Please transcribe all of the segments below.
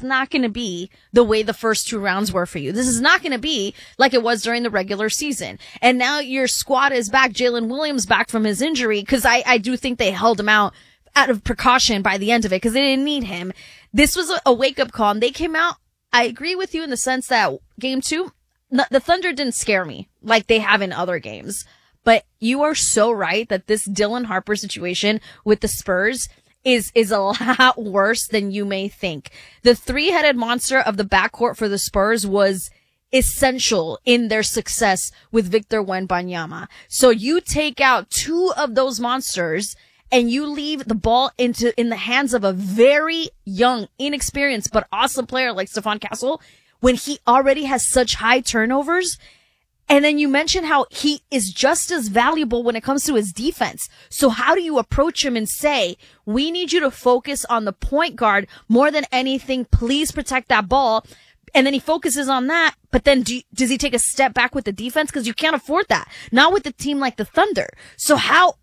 not going to be the way the first 2 rounds were for you. This is not going to be like it was during the regular season. And now your squad is back. Jalen Williams back from his injury, because I do think they held him out of precaution by the end of it because they didn't need him. This was a wake-up call, and they came out. I agree with you in the sense that game 2, the Thunder didn't scare me like they have in other games. But you are so right that this Dylan Harper situation with the Spurs is a lot worse than you may think. The 3-headed monster of the backcourt for the Spurs was essential in their success with Victor Wembanyama. So you take out 2 of those monsters and you leave the ball in the hands of a very young, inexperienced, but awesome player like Stephon Castle when he already has such high turnovers. And then you mentioned how he is just as valuable when it comes to his defense. So how do you approach him and say, we need you to focus on the point guard more than anything. Please protect that ball. And then he focuses on that. But then does he take a step back with the defense? Because you can't afford that. Not with a team like the Thunder. So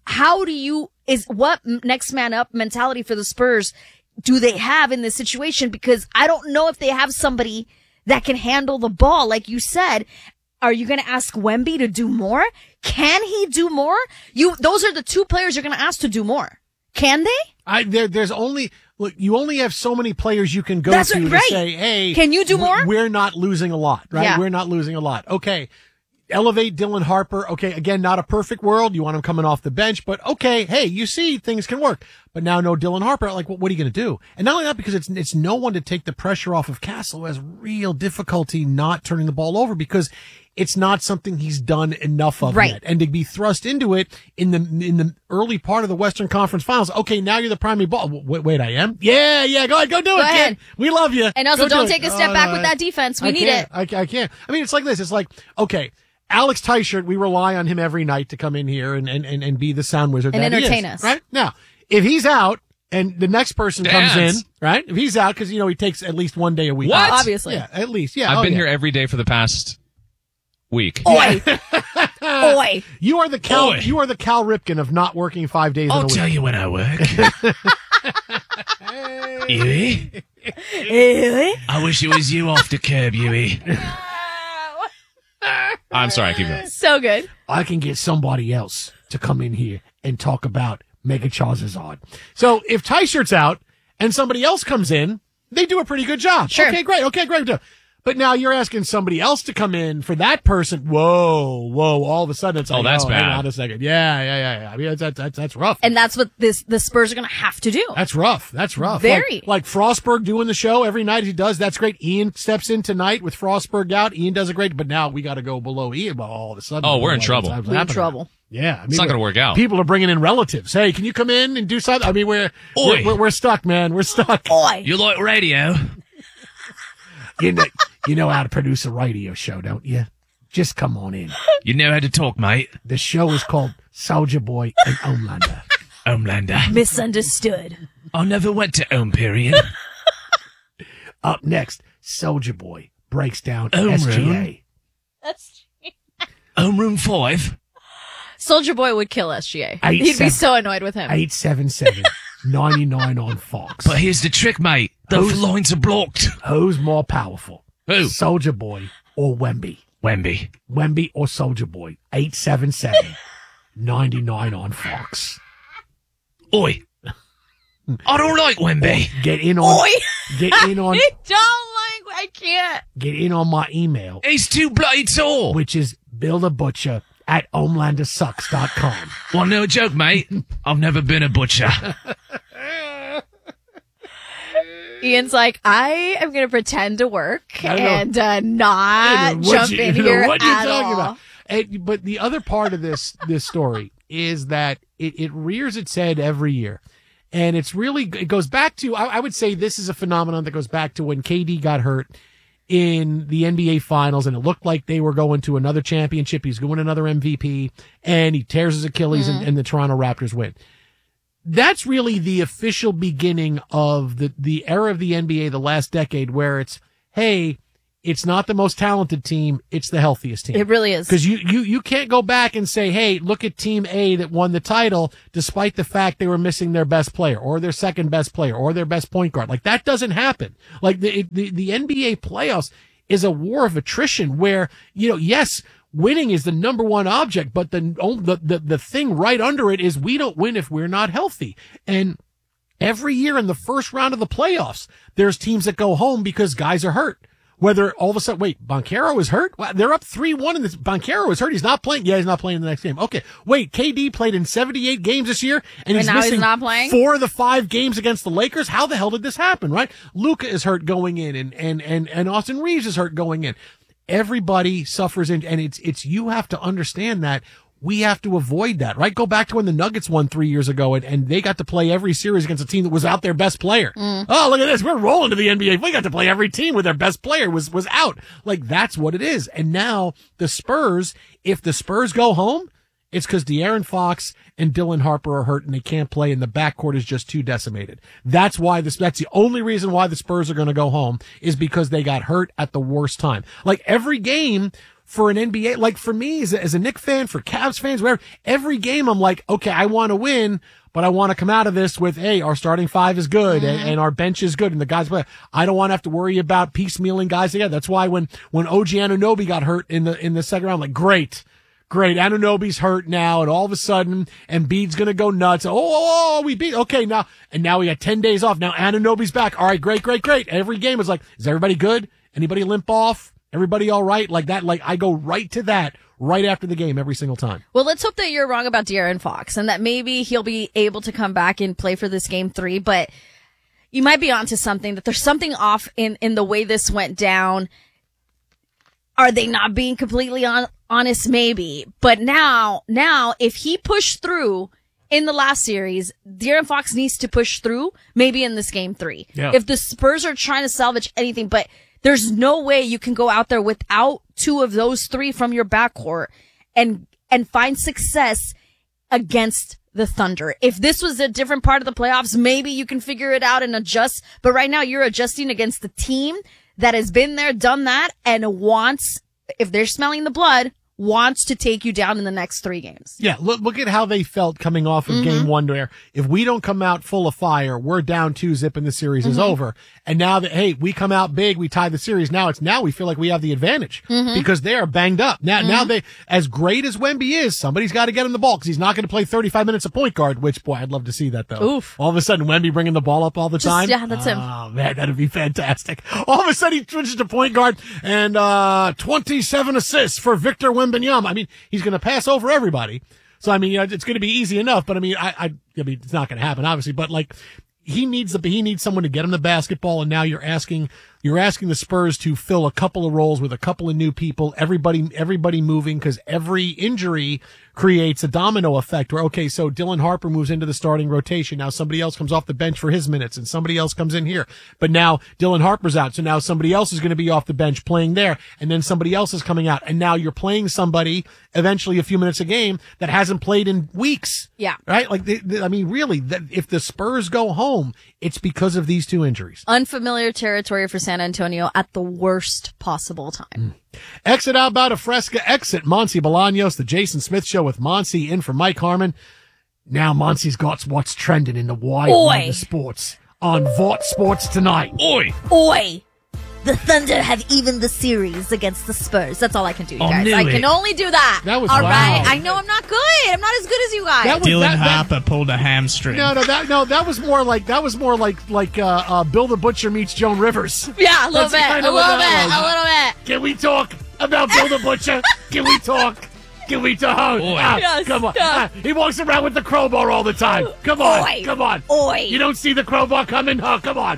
what next man up mentality for the Spurs do they have in this situation? Because I don't know if they have somebody that can handle the ball. Like you said, are you going to ask Wemby to do more? Can he do more? Those are the 2 players you're going to ask to do more. Can they? Look, you only have so many players you can go to say, hey, can you do more? We're not losing a lot, right? Yeah. We're not losing a lot. Okay. Elevate Dylan Harper. Okay. Again, not a perfect world. You want him coming off the bench, but okay. Hey, you see things can work, but now no Dylan Harper. Like, what are you going to do? And not only that, because it's no one to take the pressure off of Castle, who has real difficulty not turning the ball over because it's not something he's done enough of yet. And to be thrust into it in the early part of the Western Conference Finals. Okay, now you're the primary ball. Wait, I am? Yeah, go do it, kid. We love you. And also don't take a step back with that defense. We need it. I can't. I mean, it's like this. It's like, okay, Alex Teichert, we rely on him every night to come in here and be the sound wizard and that entertain he is, us. right? Now, if he's out and the next person comes in, right? If he's out, because, he takes at least 1 day a week. What? Obviously. Yeah, at least. Yeah. I've been here every day for the past week. Oi. Oi. You are the Cal Ripken of not working 5 days in a week. I'll tell you when I work. Huey? I wish it was you off the curb, Huey. I'm sorry, keep going. So good. I can get somebody else to come in here and talk about Mega Charizard. So if Teichert's out and somebody else comes in, they do a pretty good job. Sure. Okay, great. But now you're asking somebody else to come in for that person. Whoa. All of a sudden it's like, that's bad. Hang on a second. Yeah. I mean, that's rough. And that's what the Spurs are going to have to do. That's rough. Very. Like Frostberg doing the show every night he does. That's great. Ian steps in tonight with Frostberg out. Ian does a great, but now we got to go below Ian. Well, all of a sudden. Oh, we're in trouble. We're in trouble. Yeah. I mean, it's not going to work out. People are bringing in relatives. Hey, can you come in and do something? I mean, we're stuck, man. We're stuck. Oi. You like radio? You know how to produce a radio show, don't you? Just come on in. You know how to talk, mate. The show is called Soulja Boy and Homelander. Homelander. Misunderstood. I never went to Home, period. Up next, Soulja Boy breaks down Home SGA. Room. Homeroom 5. Soulja Boy would kill SGA. He'd be 877 so annoyed with him. 877-99 on Fox. But here's the trick, mate. Those lines are blocked. Who's more powerful? Who? Soulja Boy or Wemby? Wemby or Soulja Boy? 877-99 on Fox. Oi. I don't like Wemby. Get in on. Oi. Get in on. I can't. Get in on my email, He's too bloody tall. which is BillTheButcher@HomelanderSucks.com. Well, no joke, mate. I've never been a butcher. Ian's like, I am going to pretend to work and not I don't know jump in here what you're at talking all. about. But the other part of this story is that it rears its head every year. And it goes back to, I would say this is a phenomenon that goes back to when KD got hurt in the NBA finals and it looked like they were going to another championship. He's going to another MVP and he tears his Achilles and the Toronto Raptors win. That's really the official beginning of the era of the NBA, the last decade, where it's, hey, it's not the most talented team. It's the healthiest team. It really is. Because you can't go back and say, hey, look at Team A that won the title despite the fact they were missing their best player or their second best player or their best point guard. Like, that doesn't happen. Like, the NBA playoffs is a war of attrition where, yes, winning is the number one object, but the thing right under it is we don't win if we're not healthy. And every year in the first round of the playoffs, there's teams that go home because guys are hurt. Whether all of a sudden, wait, Banchero is hurt? Well, they're up 3-1 and this Banchero is hurt. He's not playing. Yeah, he's not playing in the next game. Okay. Wait, KD played in 78 games this year and he's missing not playing? 4 of the 5 games against the Lakers. How the hell did this happen, right? Luka is hurt going in and Austin Reeves is hurt going in. Everybody suffers and it's you have to understand that. We have to avoid that, right? Go back to when the Nuggets won 3 years ago and they got to play every series against a team that was out their best player. Oh, look at this. We're rolling to the NBA. We got to play every team where their best player was out. Like, that's what it is. And now the Spurs, if the Spurs go home, it's because De'Aaron Fox and Dylan Harper are hurt and they can't play and the backcourt is just too decimated. That's the only reason why the Spurs are going to go home is because they got hurt at the worst time. Like, every game for an NBA, like for me as a Knicks fan, for Cavs fans, whatever, every game I'm like, okay, I want to win, but I want to come out of this with, hey, our starting 5 is good and our bench is good and the guys play. I don't want to have to worry about piecemealing guys together. That's why when OG Anunoby got hurt in the second round, I'm like, great. Anunoby's hurt now, and all of a sudden, Embiid's gonna go nuts. Oh, we beat. Okay, now we got 10 days off. Now Anunoby's back. All right, great. Every game is like, is everybody good? Anybody limp off? Everybody all right? Like that. Like, I go right to that right after the game every single time. Well, let's hope that you're wrong about De'Aaron Fox and that maybe he'll be able to come back and play for this game 3. But you might be onto something, that there's something off in the way this went down. Are they not being completely honest? Maybe. But now, if he pushed through in the last series, De'Aaron Fox needs to push through maybe in this game 3. Yeah. If the Spurs are trying to salvage anything, but there's no way you can go out there without 2 of those 3 from your backcourt and find success against the Thunder. If this was a different part of the playoffs, maybe you can figure it out and adjust. But right now you're adjusting against the team that has been there, done that, and wants, if they're smelling the blood, wants to take you down in the next 3 games. Yeah, look at how they felt coming off of game 1 where if we don't come out full of fire, we're down 2-0 and the series is over. And now that, hey, we come out big, we tie the series. Now we feel like we have the advantage because they are banged up. Now they, as great as Wemby is, somebody's got to get him the ball because he's not going to play 35 minutes of point guard, which, boy, I'd love to see that though. Oof. All of a sudden, Wemby bringing the ball up all the time. Yeah, that's him. Oh man, that'd be fantastic. All of a sudden he switches to point guard and, 27 assists for Victor Wembanyama. I mean, he's going to pass over everybody. So, I mean, it's going to be easy enough, but I mean, I mean, it's not going to happen, obviously, but like, he needs someone to get him the basketball, and now you're asking the Spurs to fill a couple of roles with a couple of new people, everybody moving, because every injury creates a domino effect where, okay, so Dylan Harper moves into the starting rotation. Now somebody else comes off the bench for his minutes and somebody else comes in here. But now Dylan Harper's out. So now somebody else is going to be off the bench playing there. And then somebody else is coming out. And now you're playing somebody eventually a few minutes a game that hasn't played in weeks. Yeah. Right? Like, I mean, really, if the Spurs go home, it's because of these 2 injuries. Unfamiliar territory for San Antonio at the worst possible time. Exit out about a Fresca exit. Monty Bolaños, the Jason Smith Show with Monty in for Mike Harmon. Now Monty's got what's trending in the wide world of sports on Vought Sports Tonight. Oi! The Thunder have evened the series against the Spurs. That's all I can do, you guys. I can only do that. That was all wow. right. I know I'm not good. I'm not as good as you guys. Dylan Harper pulled a hamstring. That was more like Bill the Butcher meets Joan Rivers. Yeah, a little bit. A little bit. Can we talk about Bill the Butcher? Can we talk? Can we talk? Yes, come on. He walks around with the crowbar all the time. Come on. Oi. You don't see the crowbar coming? Oh, come on.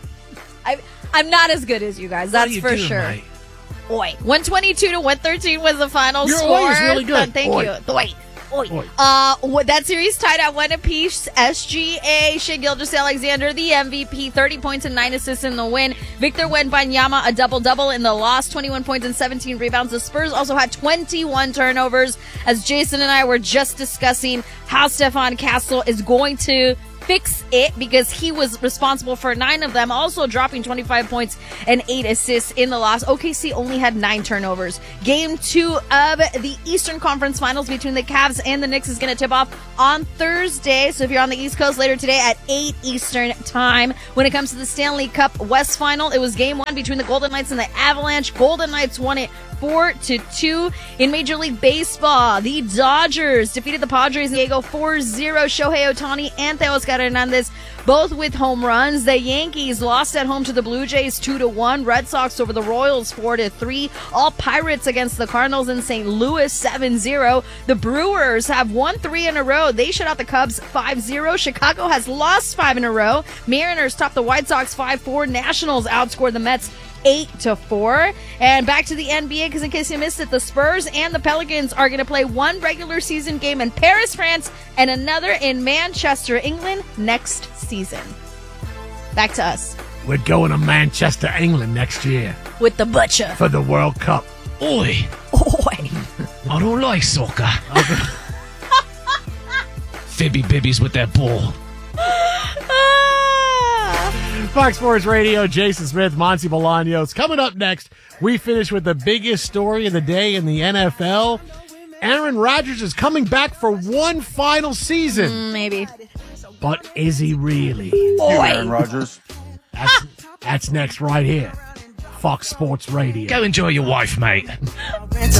I'm not as good as you guys. That's for sure. Mate? Oi. 122 to 113 was the final score. Your oi is really good. Thank you. Oi. That series tied at 1 apiece. SGA, Shai Gilgeous-Alexander, the MVP, 30 points and 9 assists in the win. Victor Wembanyama, a double-double in the loss, 21 points and 17 rebounds. The Spurs also had 21 turnovers. As Jason and I were just discussing how Stephon Castle is going to fix it because he was responsible for 9 of them, also dropping 25 points and 8 assists in the loss. OKC only had 9 turnovers. Game 2 of the Eastern Conference Finals between the Cavs and the Knicks is going to tip off on Thursday. So if you're on the East Coast, later today at 8 Eastern time. When it comes to the Stanley Cup West Final, it was game 1 between the Golden Knights and the Avalanche. Golden Knights won it 4-2. In Major League Baseball, the Dodgers defeated the Padres in Diego 4-0. Shohei Ohtani and Teoscar Hernandez both with home runs. The Yankees lost at home to the Blue Jays 2-1. Red Sox over the Royals 4-3. All Pirates against the Cardinals in St. Louis 7-0. The Brewers have won 3 in a row. They shut out the Cubs 5-0. Chicago has lost 5 in a row. Mariners topped the White Sox 5-4. Nationals outscored the Mets 8-4. And back to the NBA, because in case you missed it, the Spurs and the Pelicans are going to play one regular season game in Paris, France, and another in Manchester, England next season. Back to us. We're going to Manchester, England next year With the Butcher. for the World Cup. Oi, Oi. I don't like soccer. Fibby bibbies with that ball. Fox Sports Radio, Jason Smith, Monty Bolaños. Coming up next, we finish with the biggest story of the day in the NFL. Aaron Rodgers is coming back for one final season. Maybe. But is he really? Aaron Rodgers. That's next right here. Fox Sports Radio. Go enjoy your wife, mate.